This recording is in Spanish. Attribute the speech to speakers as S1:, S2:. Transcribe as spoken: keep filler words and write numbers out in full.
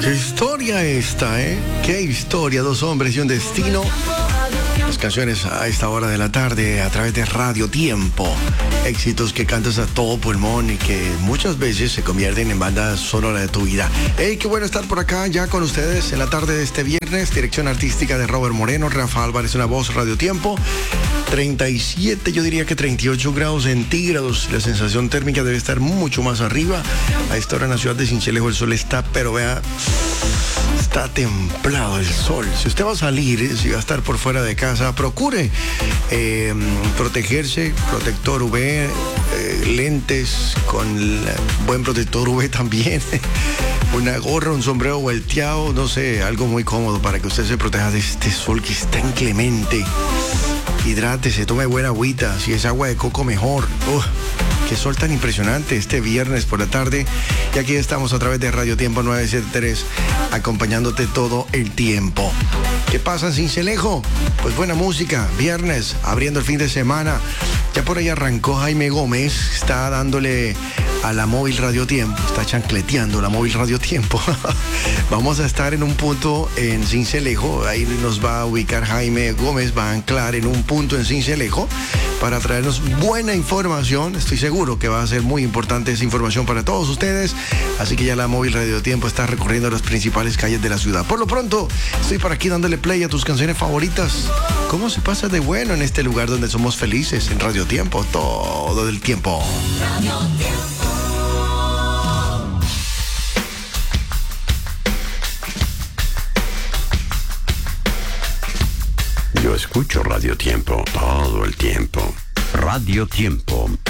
S1: Qué historia esta, ¿eh? Qué historia, dos hombres y un destino. Las canciones a esta hora de la tarde a través de Radio Tiempo. Éxitos que cantas a todo pulmón y que muchas veces se convierten en banda sonora de tu vida. Hey, qué bueno estar por acá ya con ustedes en la tarde de este viernes. Dirección artística de Robert Moreno, Rafa Álvarez, una voz, Radio Tiempo. treinta y siete, yo diría que treinta y ocho grados centígrados. La sensación térmica debe estar mucho más arriba. A esta hora en la ciudad de Sincelejo el sol está, pero vea, está templado el sol. Si usted va a salir, si va a estar por fuera de casa, procure eh, protegerse, protector U V, eh, lentes con buen protector U V también. Una gorra, un sombrero volteado, no sé, algo muy cómodo para que usted se proteja de este sol que está inclemente. Hidrátese, tome buena agüita, si es agua de coco mejor. Uf, qué sol tan impresionante este viernes por la tarde. Y aquí estamos a través de Radio Tiempo nueve siete tres, acompañándote todo el tiempo. ¿Qué pasa en Sincelejo? Pues buena música, viernes, abriendo el fin de semana. Ya por ahí arrancó Jaime Gómez, está dándole a la móvil Radio Tiempo, está chancleteando la móvil Radio Tiempo. Vamos a estar en un punto en Sincelejo, ahí nos va a ubicar Jaime Gómez, va a anclar en un punto en Sincelejo para traernos buena información. Estoy seguro que va a ser muy importante esa información para todos ustedes, así que ya la móvil Radio Tiempo está recorriendo las principales calles de la ciudad. Por lo pronto, estoy por aquí dándole play a tus canciones favoritas. ¿Cómo se pasa de bueno en este lugar donde somos felices? En Radio Tiempo, todo el tiempo. Radio Tiempo.
S2: Yo escucho Radio Tiempo todo el tiempo. Radio Tiempo,